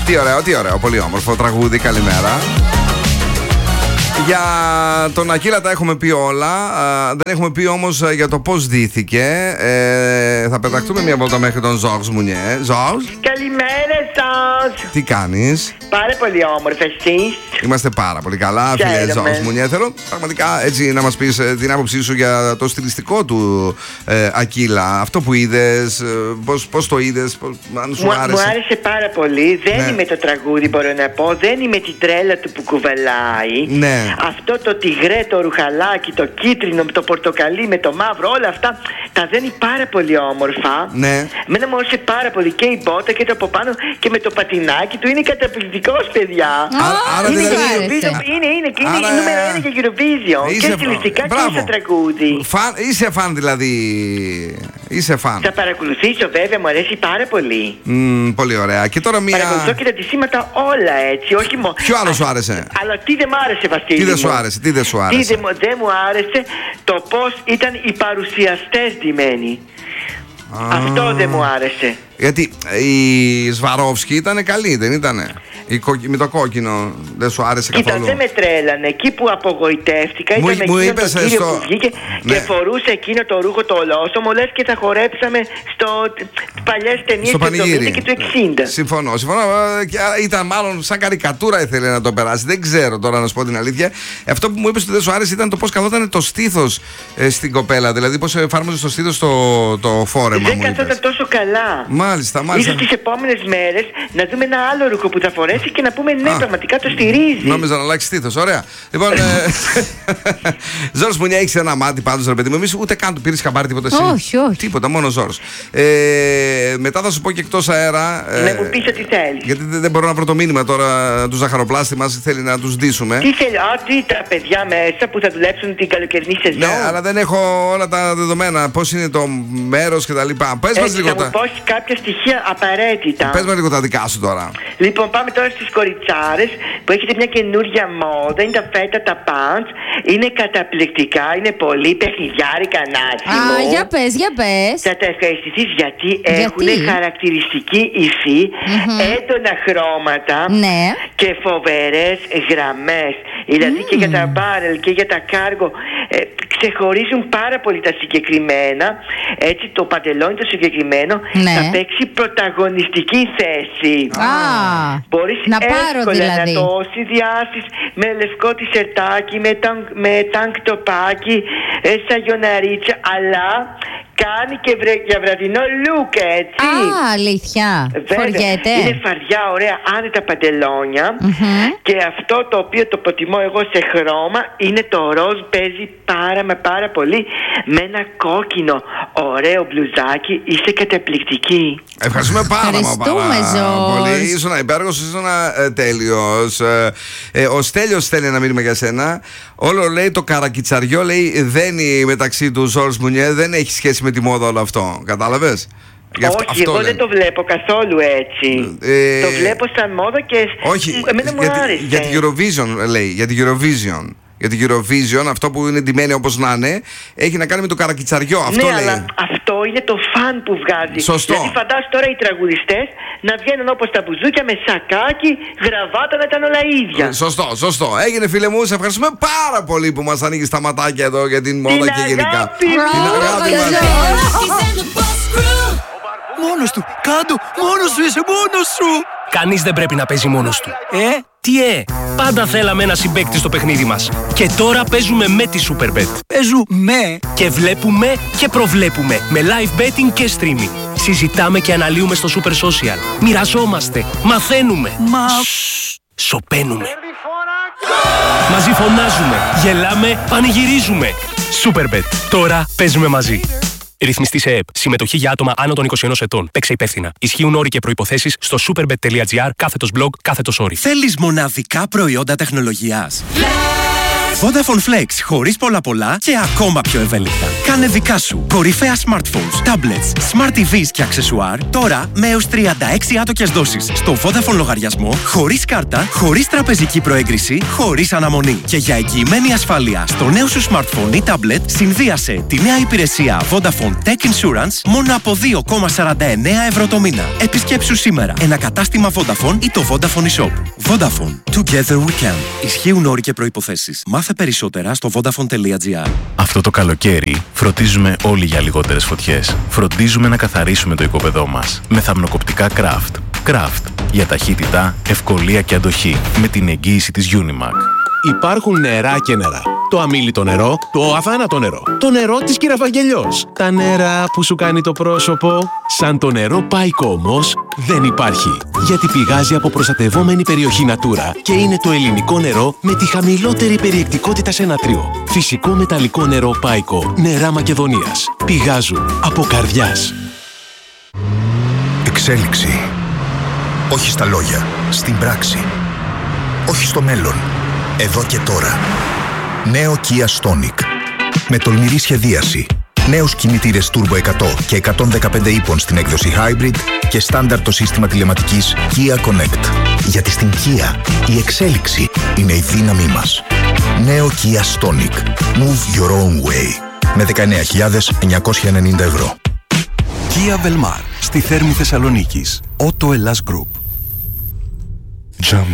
Τι ωραίο, πολύ όμορφο τραγούδι, καλημέρα. Για τον Ακύλα τα έχουμε πει όλα. Δεν έχουμε πει όμως για το πώς ντύθηκε. Θα πεταχτούμε μια βόλτα μέχρι τον Ζόρζ Μουνιέ. Ζόρζ. Καλημέρα σας. Τι κάνεις? Πάρα πολύ όμορφα, εσείς? Είμαστε πάρα πολύ καλά, φίλε Ζόρζ Μουνιέ. Θέλω πραγματικά έτσι να μας πεις την άποψή σου για το στιλιστικό του Ακύλα. Αυτό που είδες, πώς το είδες, αν σου άρεσε? Μου άρεσε πάρα πολύ. Δεν είμαι το τραγούδι, μπορώ να πω. Δεν είμαι την τρέλα του που κουβαλάει. Ναι. Αυτό το τυγρέ, το ρουχαλάκι, το κίτρινο, το πορτοκαλί με το μαύρο, όλα αυτά τα δένει πάρα πολύ όμορφα. Ναι. Μένα μου άρεσε πάρα πολύ και η μπότα και το από πάνω και με το πατινάκι του. Είναι καταπληκτικός, παιδιά. Άρα είναι δηλαδή... είναι νούμερο 1 για Eurovision. Και στιλιστικά και στο τραγούδι. Είσαι φαν δηλαδή. Είσαι φαν. Θα παρακολουθήσω βέβαια, μου αρέσει πάρα πολύ. Πολύ ωραία. Και τώρα μία... Παρακολουθώ και τα ντυσίματα όλα έτσι, όχι μόνο. Ποιο άλλο σου άρεσε? Αλλά τι δεν μ' άρεσε, Βασίλη? Τι δεν σου άρεσε? Δεν μου άρεσε το πώς ήταν οι παρουσιαστές ντυμένοι. Αυτό δεν μου άρεσε. Γιατί η Σβαρόφσκι ήταν καλή, δεν ήτανε? Με το κόκκινο δεν σου άρεσε καθόλου? Κοίτα, δεν με τρέλανε. Εκεί που απογοητεύτηκα ήταν εκείνο το κύριο που βγήκε και φορούσε εκείνο το ρούχο το ολόσωμο, λες και θα χορέψαμε στο παλιές ταινίες του 70 και του 60. Συμφωνώ. Ήταν μάλλον σαν καρικατούρα ήθελε να το περάσει. Δεν ξέρω τώρα να σου πω την αλήθεια. Αυτό που μου είπες ότι δεν σου άρεσε ήταν το πώς καθόταν το στήθος στην κοπέλα. Δηλαδή πώς εφάρμοζε το στήθος το φόρεμα. Δεν καθόταν τόσο καλά. Μάλιστα. Ίσως τις επόμενες μέρες να δούμε ένα άλλο ρούχο που θα φορέσει και να πούμε ναι, πραγματικά το στηρίζει. Νόμιζα να αλλάξει στήθος. Ωραία. Λοιπόν, Ζόρζ Μουνιέ, έχεις ένα μάτι πάντως, ρε παιδί μου. Εμείς ούτε καν του πήρες χαμπάρι τίποτα εσύ? Όχι. Τίποτα, μόνο Ζόρζ. Μετά θα σου πω και εκτός αέρα. Να μου πεις ό,τι θέλεις. Γιατί δεν μπορώ να βρω το μήνυμα τώρα του ζαχαροπλάστη μας. Θέλει να τους ντύσουμε. Τι θέλει? Τι τα παιδιά μέσα που θα δουλέψουν την καλοκαιρινή σεζόν. Ναι, αλλά δεν έχω όλα τα δεδομένα. Πώς είναι το μέρος κτλ. Πες μας λίγο τα. Θα μου πώσεις κάποια στοιχεία απαραίτητα. Πες μας λίγο τα δικά σου τώρα. Λοιπόν, πάμε τώρα στις κοριτσάρες που έχετε μια καινούρια μόδα. Είναι τα φέτα, τα παντς. Είναι καταπληκτικά, είναι πολύ παιχνιδιάρικα, Νάση μου. Για πες. Θα τα ευχαριστηθείς γιατί έχουν χαρακτηριστική υφή, έντονα χρώματα και φοβερές γραμμές. Δηλαδή και για τα μπάρελ και για τα κάργο ξεχωρίζουν πάρα πολύ τα συγκεκριμένα. Έτσι το παντελόνι το συγκεκριμένο θα παίξει πρωταγωνιστική θέση. Μπορείς εύκολα να το συνδυάσεις με λευκό τισερτάκι, με τάγκ τοπάκι, σαγιοναρίτσα, αλλά κάνει και για βραδινό look, έτσι. Αλήθεια. Φοριέται. Είναι φαρδιά, ωραία, άνετα παντελόνια. Και αυτό το οποίο το προτιμώ εγώ σε χρώμα είναι το ροζ, παίζει πάρα πολύ με ένα κόκκινο ωραίο μπλουζάκι. Είσαι καταπληκτική. Ευχαριστούμε πάρα πολύ. Ήσουν υπέργος, ήσουν τέλειος. Ο Στέλιος θέλει ένα μήνυμα για σένα. Όλο λέει το καρακιτσαριό, λέει δένει μεταξύ του Ζόρζ Μουνιέ, δεν έχει σχέση με τη μόδα όλο αυτό. Κατάλαβες? Όχι, εγώ δεν το βλέπω καθόλου έτσι. Το βλέπω σαν μόδα και εμένα μου άρεσε. Για την Eurovision λέει, για την Eurovision. Για την Eurovision, αυτό που είναι ντυμένη όπως να είναι, έχει να κάνει με το καρακιτσαριό. Αυτό λέει. Αλλά αυτό είναι το φαν που βγάζει. Σωστό. Δηλαδή φαντάσου τώρα οι τραγουδιστές να βγαίνουν όπως τα μπουζούκια με σακάκι, γραβάτα, να ήταν όλα ίδια. Σωστό. Έγινε, φίλε μου, σε ευχαριστούμε πάρα πολύ που μας ανοίγεις τα ματάκια εδώ για την μόδα και γενικά. Την αγάπη μας. Μόνος του, κάτω, μόνος σου, είσαι μόνος σου. Κανείς δεν πρέπει να παίζει μόνος του. Τι πάντα θέλαμε ένα συμπαίκτη στο παιχνίδι μας. Και τώρα παίζουμε με τη Superbet. Παίζουμε. Και βλέπουμε και προβλέπουμε με live betting και streaming. Συζητάμε και αναλύουμε στο Super Social. Μοιραζόμαστε, μαθαίνουμε. Σωπαίνουμε. Μαζί φωνάζουμε, γελάμε, πανηγυρίζουμε. Superbet. Τώρα παίζουμε μαζί. Ρυθμιστή σε ΕΕΠ. Συμμετοχή για άτομα άνω των 21 ετών. Παίξε υπεύθυνα. Ισχύουν όροι και προϋποθέσεις στο superbet.gr/blog/όροι. Θέλεις μοναδικά προϊόντα τεχνολογίας? Vodafone Flex, χωρίς πολλά και ακόμα πιο ευέλικτα. Κάνε δικά σου κορυφαία smartphones, tablets, smart TVs και αξεσουάρ τώρα με έως 36 άτοκες δόσεις στο Vodafone λογαριασμό, χωρίς κάρτα, χωρίς τραπεζική προέγκριση, χωρίς αναμονή. Και για εγγυημένη ασφάλεια στο νέο σου smartphone ή tablet, συνδύασε τη νέα υπηρεσία Vodafone Tech Insurance μόνο από 2,49 ευρώ το μήνα. Επισκέψου σήμερα ένα κατάστημα Vodafone ή το Vodafone eShop. Vodafone. Together we can. Ισχύουν όροι και προϋποθέσεις. Μάθε περισσότερα στο vodafone.gr. Αυτό το καλοκαίρι φροντίζουμε όλοι για λιγότερες φωτιές. Φροντίζουμε να καθαρίσουμε το οικόπεδό μας με θαμνοκοπτικά Craft. Craft για ταχύτητα, ευκολία και αντοχή με την εγγύηση της Unimac. Υπάρχουν νερά και νερά. Το αμίλητο νερό, το αφάνατο νερό. Το νερό της Κυραφαγγελιός. Τα νερά που σου κάνει το πρόσωπο. Σαν το νερό Πάικο όμως δεν υπάρχει. Γιατί πηγάζει από προστατευόμενη περιοχή Natura και είναι το ελληνικό νερό με τη χαμηλότερη περιεκτικότητα σε νατρίο. Φυσικό μεταλλικό νερό Πάικο. Νερά Μακεδονίας. Πηγάζουν από καρδιάς. Εξέλιξη. Όχι στα λόγια, στην πράξη. Όχι στο μέλλον. Εδώ και τώρα. Νέο Kia Stonic. Με τολμηρή σχεδίαση. Νέους κινητήρες Turbo 100 και 115 ύπων στην έκδοση Hybrid και στάνταρ το σύστημα τηλεματικής Kia Connect. Γιατί στην Kia η εξέλιξη είναι η δύναμή μας. Νέο Kia Stonic. Move your own way. Με 19.990 ευρώ. Kia Velmar. Στη Θέρμη Θεσσαλονίκης. Auto Hellas Group. Jump